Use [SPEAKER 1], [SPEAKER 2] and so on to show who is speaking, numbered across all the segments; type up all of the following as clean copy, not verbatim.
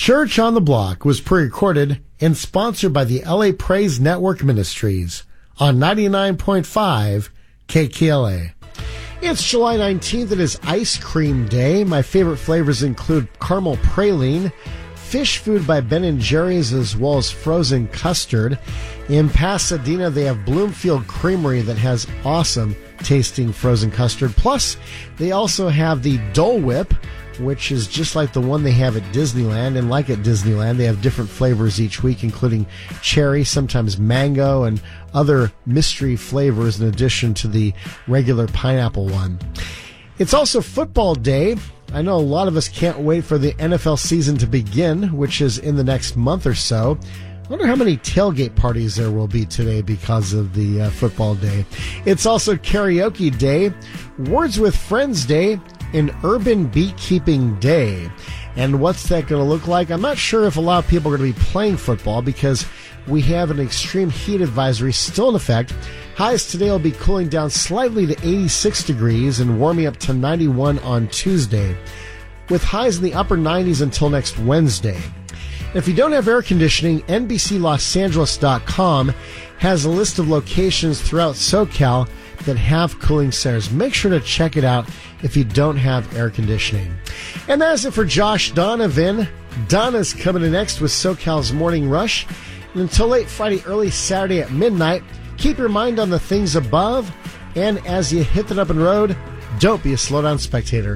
[SPEAKER 1] Church on the Block was pre-recorded and sponsored by the LA Praise Network Ministries on 99.5 KKLA. It's July 19th. It is Ice Cream Day. My favorite flavors include caramel praline, fish food by Ben & Jerry's, as well as frozen custard. In Pasadena, they have Bloomfield Creamery that has awesome tasting frozen custard. Plus, they also have the Dole Whip, which is just like the one they have at Disneyland. And like at Disneyland, they have different flavors each week, including cherry, sometimes mango, and other mystery flavors in addition to the regular pineapple one. It's also football day. I know a lot of us can't wait for the NFL season to begin, which is in the next month or so. I wonder how many tailgate parties there will be today because of the football day. It's also karaoke day, Words with Friends day, and Urban Beekeeping Day. And what's that going to look like? I'm not sure if a lot of people are going to be playing football because we have an extreme heat advisory still in effect. Highs today will be cooling down slightly to 86 degrees and warming up to 91 on Tuesday, with highs in the upper 90s until next Wednesday. And if you don't have air conditioning, NBCLosAngeles.com has a list of locations throughout SoCal that have cooling centers. Make sure to check it out if you don't have air conditioning. And that's it for Josh Donovan. Donna's coming in next with SoCal's Morning Rush. And until late Friday, early Saturday at midnight, keep your mind on the things above. And as you hit the open road, don't be a slowdown spectator.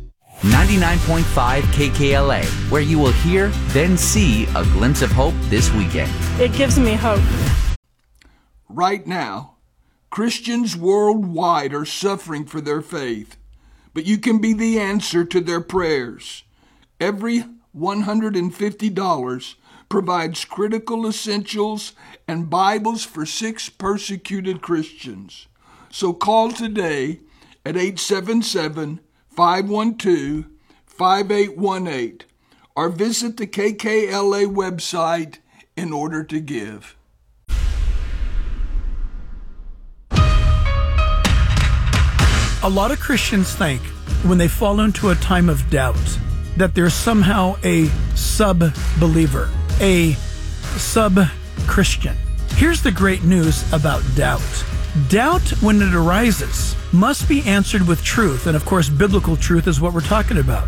[SPEAKER 2] 99.5 KKLA, where you will hear, then see a glimpse of hope this weekend.
[SPEAKER 3] It gives me hope.
[SPEAKER 4] Right now, Christians worldwide are suffering for their faith, but you can be the answer to their prayers. Every $150 provides critical essentials and Bibles for 6 persecuted Christians. So call today at 877-512-5818 or visit the KKLA website in order to give.
[SPEAKER 5] A lot of Christians think when they fall into a time of doubt that they're somehow a sub-believer, a sub-Christian. Here's the great news about doubt. Doubt, when it arises, must be answered with truth. And of course, biblical truth is what we're talking about.